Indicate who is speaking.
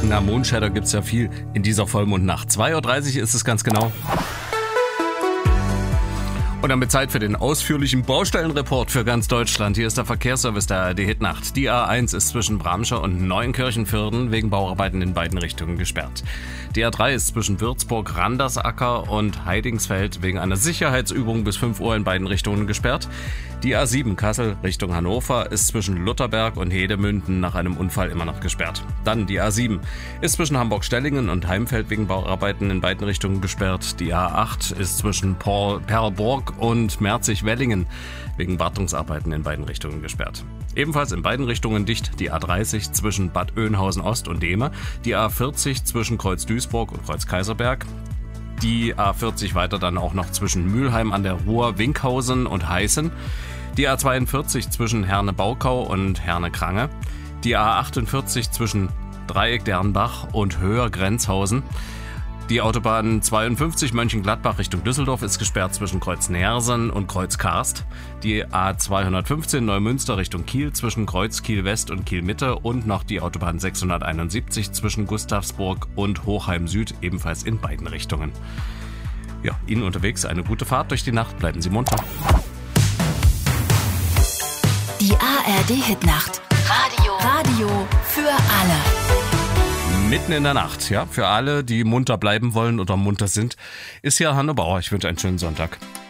Speaker 1: Na, Mondschäder gibt's ja viel in dieser Vollmondnacht. 2:30 Uhr ist es ganz genau. Und damit Zeit für den ausführlichen Baustellenreport für ganz Deutschland. Hier ist der Verkehrsservice der ARD Hitnacht. Die A1 ist zwischen Bramsche und Neuenkirchen-Vierden wegen Bauarbeiten in beiden Richtungen gesperrt. Die A3 ist zwischen Würzburg, Randersacker und Heidingsfeld wegen einer Sicherheitsübung bis 5 Uhr in beiden Richtungen gesperrt. Die A7 Kassel Richtung Hannover ist zwischen Lutherberg und Hedemünden nach einem Unfall immer noch gesperrt. Dann die A7 ist zwischen Hamburg-Stellingen und Heimfeld wegen Bauarbeiten in beiden Richtungen gesperrt. Die A8 ist zwischen Perlborg und Merzig-Wellingen wegen Wartungsarbeiten in beiden Richtungen gesperrt. Ebenfalls in beiden Richtungen dicht die A30 zwischen Bad Oeynhausen Ost und Dehme, die A40 zwischen Kreuz-Duisburg und Kreuz-Kaiserberg, die A40 weiter dann auch noch zwischen Mülheim an der Ruhr, Winkhausen und Heißen, die A42 zwischen Herne-Baukau und Herne-Krange, die A48 zwischen Dreieck-Dernbach und Höher-Grenzhausen, die Autobahn 52 Mönchengladbach Richtung Düsseldorf ist gesperrt zwischen Kreuz Neersen und Kreuz Karst. Die A215 Neumünster Richtung Kiel zwischen Kreuz Kiel West und Kiel Mitte und noch die Autobahn 671 zwischen Gustavsburg und Hochheim Süd, ebenfalls in beiden Richtungen. Ja, Ihnen unterwegs eine gute Fahrt durch die Nacht. Bleiben Sie munter.
Speaker 2: Die ARD Hitnacht. Radio für alle.
Speaker 1: Mitten in der Nacht, ja, für alle, die munter bleiben wollen oder munter sind, ist hier Hanne Bauer. Ich wünsche einen schönen Sonntag.